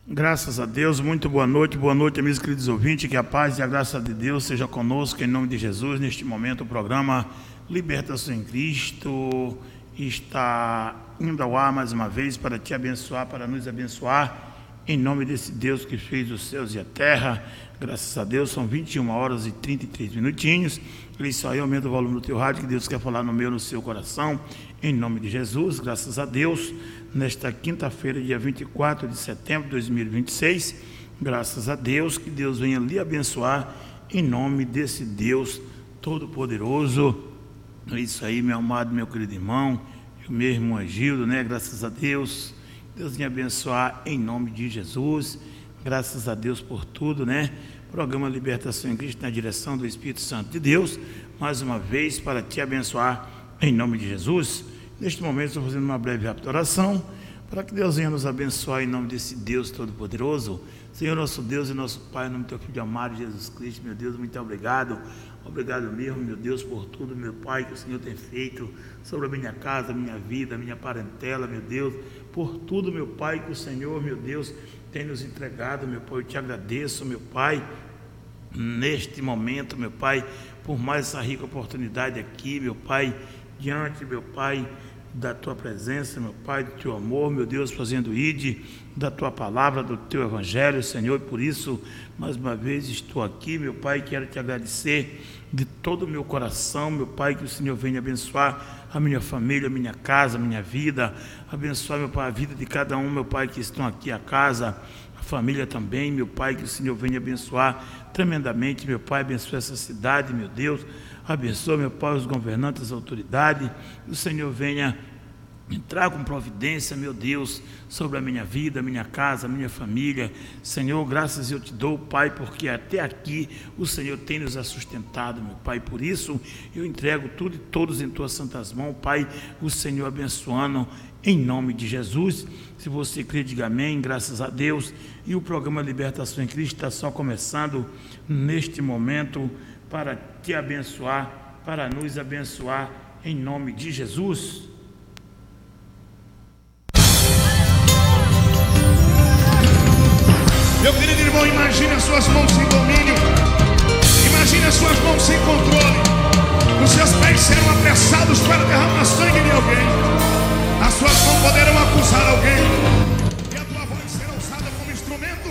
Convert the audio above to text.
Graças a Deus, muito boa noite, meus queridos ouvintes, que a paz e a graça de Deus seja conosco, em nome de Jesus. Neste momento o programa Libertação em Cristo está indo ao ar mais uma vez para te abençoar, para nos abençoar, em nome desse Deus que fez os céus e a terra. Graças a Deus, são 21 horas e 33 minutinhos. Isso aí, aumenta o volume do teu rádio, que Deus quer falar no meu, no seu coração, em nome de Jesus. Graças a Deus, nesta quinta-feira, dia 24 de setembro de 2026, graças a Deus, que Deus venha lhe abençoar, em nome desse Deus Todo-Poderoso. Isso aí, meu amado, meu querido irmão, meu irmão Agildo, graças a Deus, Deus venha abençoar, em nome de Jesus. Graças a Deus por tudo, Programa Libertação em Cristo, na direção do Espírito Santo de Deus, mais uma vez para te abençoar, em nome de Jesus. Neste momento estou fazendo uma breve rápida oração, para que Deus venha nos abençoar, em nome desse Deus Todo-Poderoso. Senhor, nosso Deus e nosso Pai, em nome do teu Filho amado Jesus Cristo, meu Deus, muito obrigado. Obrigado mesmo, meu Deus, por tudo, meu Pai, que o Senhor tem feito sobre a minha casa, a minha vida, a minha parentela, meu Deus, por tudo, meu Pai, que o Senhor, meu Deus, tem nos entregado, meu Pai. Eu te agradeço, meu Pai, neste momento, meu Pai, por mais essa rica oportunidade aqui, meu Pai, diante, meu Pai, da tua presença, meu Pai, do teu amor, meu Deus, fazendo ide da tua palavra, do teu evangelho, Senhor. E por isso, mais uma vez estou aqui, meu Pai, quero te agradecer de todo o meu coração, meu Pai, que o Senhor venha abençoar a minha família, a minha casa, a minha vida, abençoar, meu Pai, a vida de cada um, meu Pai, que estão aqui, a casa, a família também, meu Pai, que o Senhor venha abençoar tremendamente, meu Pai, abençoa essa cidade, meu Deus, abençoa, meu Pai, os governantes, as autoridades, que o Senhor venha entrar com providência, meu Deus, sobre a minha vida, a minha casa, a minha família. Senhor, graças eu te dou, Pai, porque até aqui o Senhor tem nos sustentado, meu Pai. Por isso eu entrego tudo e todos em tuas santas mãos, Pai, o Senhor abençoando, em nome de Jesus. Se você crê, diga amém, graças a Deus. E o programa Libertação em Cristo está só começando neste momento para te abençoar, para nos abençoar, em nome de Jesus. Meu querido irmão, imagine as suas mãos sem domínio, imagine as suas mãos sem controle, os seus pés serão apressados para derramar